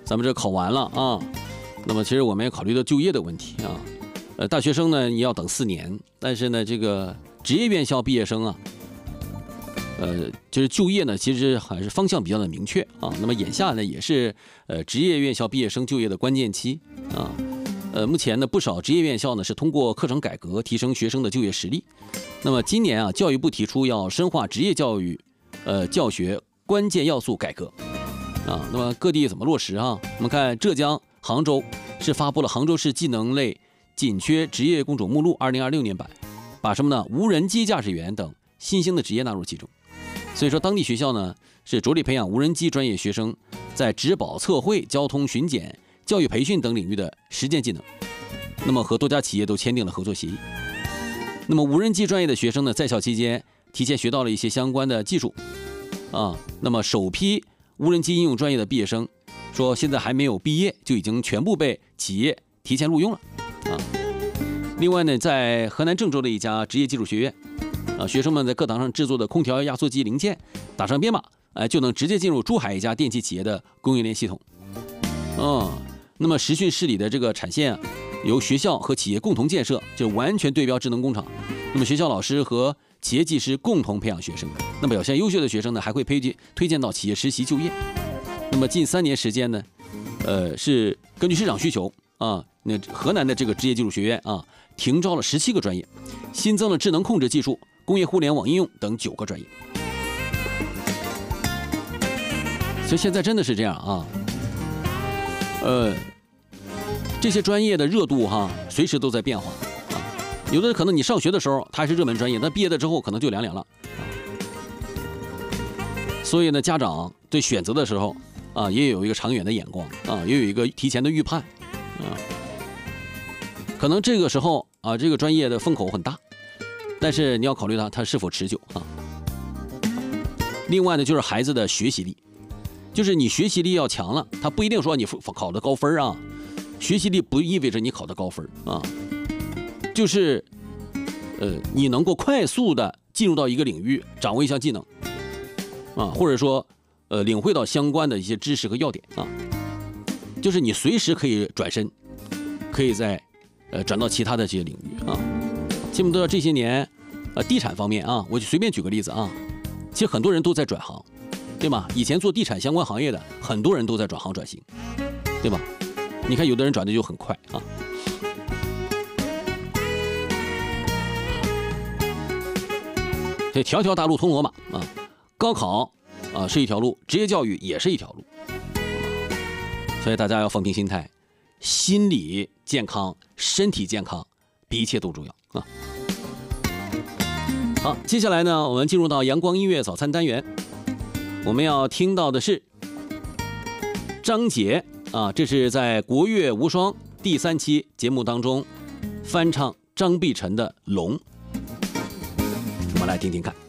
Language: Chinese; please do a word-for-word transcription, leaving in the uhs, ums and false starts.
咱们这考完了啊，那么其实我们也考虑到就业的问题啊。呃，大学生呢你要等四年，但是呢这个职业院校毕业生啊，呃，就是就业呢其实还是方向比较的明确啊。那么眼下呢也是呃职业院校毕业生就业的关键期啊。呃，目前呢不少职业院校呢是通过课程改革提升学生的就业实力。那么今年啊，教育部提出要深化职业教育呃教学关键要素改革啊。那么各地怎么落实啊？我们看浙江杭州是发布了杭州市技能类紧缺职业工种目录二零二六年版，把什么呢？无人机驾驶员等新兴的职业纳入其中。所以说当地学校呢是着力培养无人机专业学生在质保测绘、交通巡检、教育培训等领域的实践技能。那么和多家企业都签订了合作协议。那么无人机专业的学生呢，在校期间提前学到了一些相关的技术啊。那么首批无人机应用专业的毕业生说，现在还没有毕业就已经全部被企业提前录用了啊。另外呢，在河南郑州的一家职业技术学院啊，学生们在课堂上制作的空调压缩机零件打上编码，哎，就能直接进入珠海一家电气企业的供应链系统。嗯，那么实训室里的这个产线啊，由学校和企业共同建设，就完全对标智能工厂。那么学校老师和企业技师共同培养学生，那么表现优秀的学生呢，还会推荐推荐到企业实习就业。那么近三年时间呢，呃，是根据市场需求啊，那河南的这个职业技术学院啊，停招了十七个专业，新增了智能控制技术、工业互联网应用等九个专业。所以现在真的是这样啊，呃。这些专业的热度哈，随时都在变化啊。有的可能你上学的时候它还是热门专业，但毕业了之后可能就凉凉了啊。所以呢，家长对选择的时候啊，也有一个长远的眼光啊，也有一个提前的预判啊。可能这个时候啊，这个专业的风口很大，但是你要考虑它它是否持久啊。另外呢，就是孩子的学习力，就是你学习力要强了，他不一定说你考的高分啊。学习力不意味着你考得高分啊，就是呃你能够快速的进入到一个领域，掌握一项技能啊，或者说呃领会到相关的一些知识和要点啊，就是你随时可以转身，可以在呃转到其他的这些领域啊。基本都到这些年呃地产方面啊，我就随便举个例子啊，其实很多人都在转行，对吧？以前做地产相关行业的很多人都在转行转型，对吧？你看，有的人转的就很快啊。这条条大路通罗马啊，高考啊是一条路，职业教育也是一条路，所以大家要放平心态，心理健康、身体健康比一切都重要啊。好，接下来呢，我们进入到阳光音乐早餐单元，我们要听到的是张杰。啊，这是在《国乐无双》第三期节目当中翻唱张碧晨的《龙》，我们来听听看。